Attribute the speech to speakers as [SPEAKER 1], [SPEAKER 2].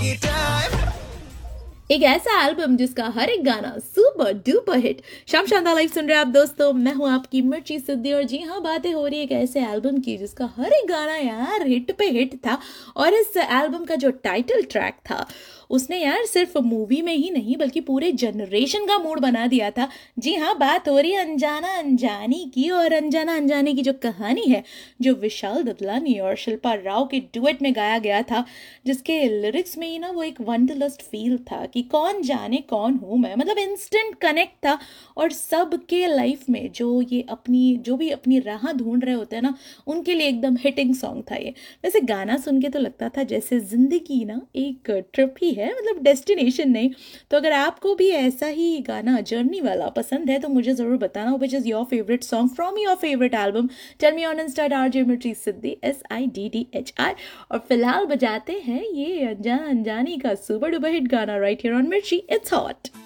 [SPEAKER 1] एक ऐसा एल्बम जिसका हर एक गाना सुपर डुपर हिट। शाम शानदार लाइव सुन रहे हैं आप दोस्तों, मैं हूं आपकी मिर्ची सिद्धि। और जी हाँ, बातें हो रही है एक ऐसे एल्बम की जिसका हर एक गाना यार हिट पे हिट था। और इस एल्बम का जो टाइटल ट्रैक था उसने यार सिर्फ मूवी में ही नहीं बल्कि पूरे जनरेशन का मूड बना दिया था। जी हाँ, बात हो रही है अनजाना अनजानी की। और अनजाना अनजानी की जो कहानी है, जो विशाल ददलानी और शिल्पा राव के डुएट में गाया गया था, जिसके लिरिक्स में ही ना वो एक वंडरलस्ट फील था कि कौन जाने कौन हूँ मैं, मतलब इंस्टेंट कनेक्ट था। और सबके लाइफ में जो भी अपनी राह ढूंढ रहे होते हैं ना, उनके लिए एकदम हिटिंग सॉन्ग था ये। वैसे गाना सुन के तो लगता था जैसे जिंदगी ना एक ट्रिप ही है, मतलब डेस्टिनेशन नहीं। तो अगर आपको भी ऐसा ही गाना जर्नी वाला पसंद है तो मुझे ज़रूर बताना which is your favourite song from your favourite album. Tell me on Insta RJ मिर्ची सिद्धि SIDDHI। और फिलहाल बजाते हैं ये अनजान अनजानी का सुपर डुपर हिट गाना राइट हियर ऑन मिर्ची इट्स हॉट।